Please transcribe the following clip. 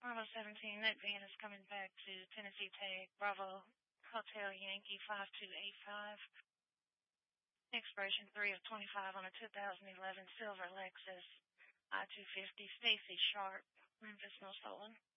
Bravo 17, that van is coming back to Tennessee Tech. Bravo Hotel Yankee 5285. Expiration 3 of 25 on a 2011 silver Lexus I-250. Stacy Sharp, Memphis, no stolen.